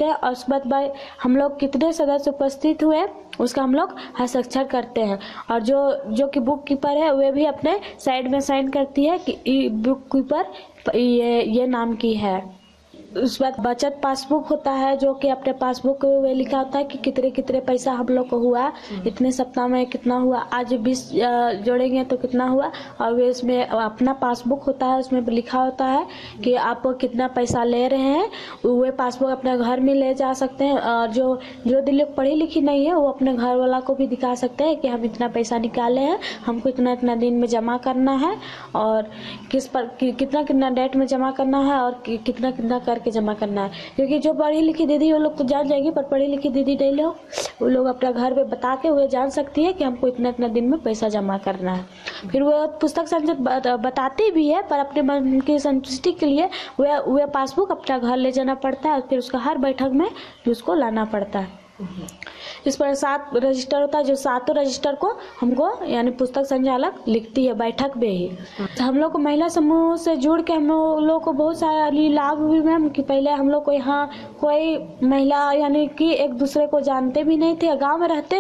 लिखते हैं और उसके बाद भाई हम लोग कितने सदस्य उपस्थित हुए उसका हम लोग हस्ताक्षर करते हैं। और जो कि बुक कीपर है वे भी अपने साइड में साइन करती है कि बुक कीपर ये नाम की है। उस बाद बचत पासबुक होता है जो कि अपने पासबुक में लिखा होता है कि कितने कितने पैसा हम लोग को हुआ, इतने सप्ताह में कितना हुआ, आज 20 जोड़ेंगे तो कितना हुआ। और वे इसमें अपना पासबुक होता है, उसमें लिखा होता है कि आप कितना पैसा ले रहे हैं। वे पासबुक अपने घर में ले जा सकते हैं और जो लोग पढ़ी लिखी नहीं है वो अपने घर वाला को भी दिखा सकते हैं कि हम इतना पैसा निकाले हैं, हमको इतना इतना दिन में जमा करना है और कितना कितना डेट में जमा करना है और कितना कितना करके जमा करना है। क्योंकि जो पढ़ी लिखी दीदी वो लोग तो जान जाएगी, पर पढ़ी लिखी दीदी नहीं लोग वो लोग अपना घर पे बता के हुए जान सकती है कि हमको इतना इतना दिन में पैसा जमा करना है। फिर वो पुस्तक संचित बताती भी है, पर अपने मन की संतुष्टि के लिए वह पासबुक अपना घर ले जाना पड़ता है और फिर उसका हर बैठक में उसको लाना पड़ता है। इस पर 7 रजिस्टर होता है, जो 7 रजिस्टर को हमको यानी पुस्तक संचालक लिखती है बैठक में ही। हम लोग को महिला समूह से जुड़ के हम लोग को बहुत सारे लाभ हुए मैम। कि पहले हम लोग को यहाँ कोई महिला यानी कि एक दूसरे को जानते भी नहीं थे, गांव में रहते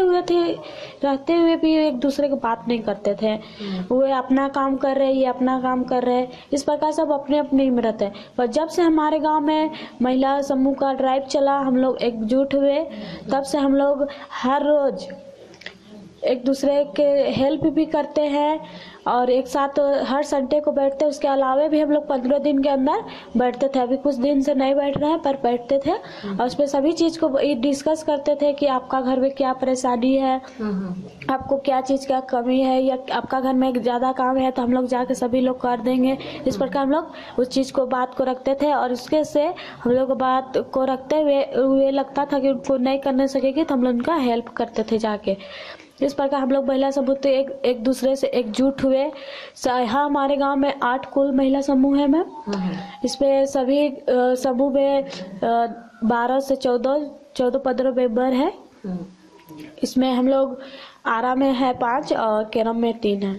हुए भी एक दूसरे को बात नहीं करते थे। वे अपना काम कर रहे, ये अपना काम कर रहे, इस प्रकार सब अपने अपने में रहते हैं। पर जब से हमारे गाँव में महिला समूह का ड्राइव चला, हम लोग एकजुट हुए, तब से हम लोग हर रोज एक दूसरे के हेल्प भी करते हैं और एक साथ हर संडे को बैठते हैं। उसके अलावा भी हम लोग 15 दिन के अंदर बैठते थे। अभी कुछ दिन से नहीं बैठ रहे हैं पर बैठते थे और उसमें सभी चीज को डिस्कस करते थे कि आपका घर में क्या परेशानी है, आपको क्या चीज का कमी है, या आपका घर में ज्यादा काम है तो हम लोग जाके सभी लोग कर देंगे। इस प्रकार हम लोग उस चीज को बात को रखते थे और उसके से हम लोग बात को रखते हुए लगता था कि उनको नहीं करने सकेगी तो हम लोग उनका हेल्प करते थे जाके। इस प्रकार हम लोग महिला समूह तो एक दूसरे से एकजुट हुए। यहाँ हमारे गांव में 8 कुल महिला समूह है मैम। इसमें सभी समूह में 12 से 14-15 मेंबर है। इसमें हम लोग आरा में है 5 और केरम में 3 है।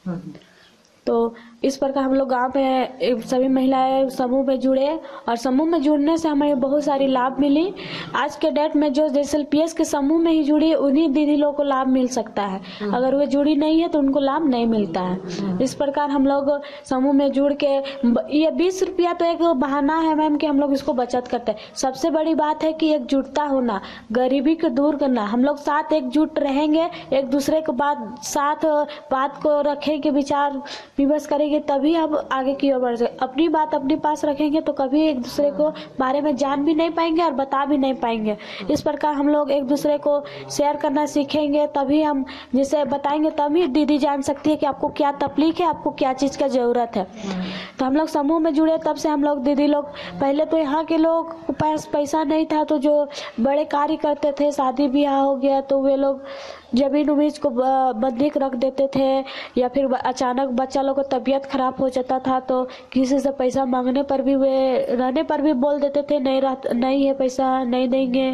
तो इस प्रकार हम लोग गांव में सभी महिलाएं समूह में जुड़े और समूह में जुड़ने से हमें बहुत सारी लाभ मिली। आज के डेट में जो SLPS के समूह में ही जुड़ी उन्हीं दीदी लोगों को लाभ मिल सकता है, अगर वे जुड़ी नहीं है तो उनको लाभ नहीं मिलता है। इस प्रकार हम लोग समूह में जुड़ के ये 20 रुपया तो एक बहाना है मैम कि हम लोग इसको बचत करते हैं। सबसे बड़ी बात है कि एकजुटता होना, गरीबी को दूर करना। हम लोग साथ एकजुट रहेंगे, एक दूसरे के साथ बात को रखेंगे, विचार विमर्श करेंगे, तभी हम आगे की ओर बढ़ सकते। अपनी बात अपने पास रखेंगे तो कभी एक दूसरे को बारे में जान भी नहीं पाएंगे और बता भी नहीं पाएंगे। इस प्रकार हम लोग एक दूसरे को शेयर करना सीखेंगे, तभी हम जिसे बताएंगे तभी दीदी जान सकती है कि आपको क्या तकलीफ है, आपको क्या चीज का जरूरत है। तो हम लोग समूह में जुड़े, तब से हम लोग दीदी लोग, पहले तो यहाँ के लोग के पास पैसा नहीं था तो जो बड़े कार्य करते थे, शादी ब्याह हो गया तो वे लोग जमीन उमीन को बंधक रख देते थे, या फिर अचानक बच्चा लोग को तबीयत खराब हो जाता था तो किसी से पैसा मांगने पर भी वे रहने पर भी बोल देते थे नहीं है पैसा, नहीं देंगे।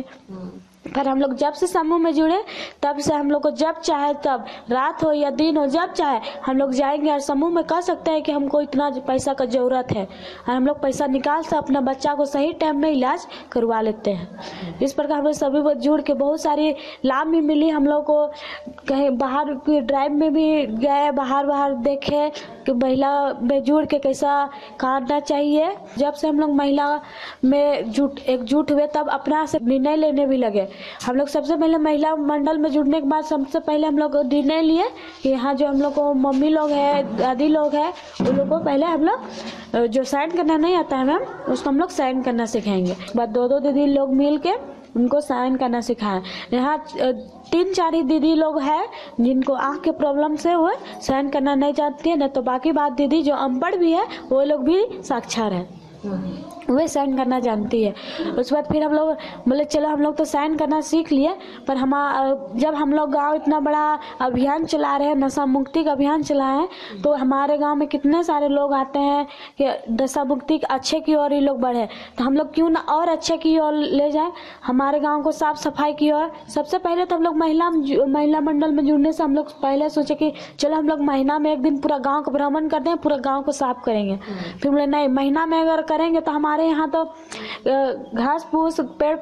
पर हम लोग जब से समूह में जुड़े तब से हम लोग को जब चाहे तब, रात हो या दिन हो, जब चाहे हम लोग जाएंगे और समूह में कह सकते हैं कि हमको इतना पैसा का जरूरत है और हम लोग पैसा निकाल से अपना बच्चा को सही टाइम में इलाज करवा लेते हैं। इस प्रकार हम लोग सभी को जुड़ के बहुत सारी लाभ भी मिली। हम लोग को कहीं बाहर ड्राइव में भी गए, बाहर देखे कि महिला में जुड़ के कैसा करना चाहिए। जब से हम लोग महिला में एकजुट हुए तब अपना से निर्णय लेने भी लगे। हम लोग सबसे पहले महिला मंडल में जुड़ने के बाद सबसे पहले हम लोग निर्णय लिए कि यहाँ जो हम लोग को मम्मी लोग है, दादी लोग है, उन लोग को पहले हम लोग जो साइन करना नहीं आता है मैम उसको हम लोग साइन करना सिखाएंगे। बाद 2-2 दीदी लोग मिल के उनको साइन करना सिखाएं। यहाँ 3-4 ही दीदी लोग हैं जिनको आँख के प्रॉब्लम से वो साइन करना नहीं जानती है, न तो बाकी बात दीदी जो अनपढ़ भी है वो लोग भी साक्षर है, वे साइन करना जानती है। उसके बाद फिर हम लोग बोले चलो हम लोग तो साइन करना सीख लिए, पर जब हम लोग गांव इतना बड़ा अभियान चला रहे हैं, नशा मुक्ति का अभियान चला है, तो हमारे गांव में कितने सारे लोग आते हैं कि नशा मुक्ति अच्छे की ओर ही लोग बढ़े, तो हम लोग क्यों ना और अच्छे की ओर ले जाए, हमारे गाँव को साफ सफाई की ओर। सबसे पहले तो हम लोग महिला मंडल में जुड़ने से हम लोग पहले सोचे कि चलो हम लोग महीना में एक दिन पूरा गाँव को भ्रमण कर दें, पूरा गाँव को साफ करेंगे। फिर बोले नहीं, महीना में अगर करेंगे तो हमारे यहाँ तो घास फूस पेड़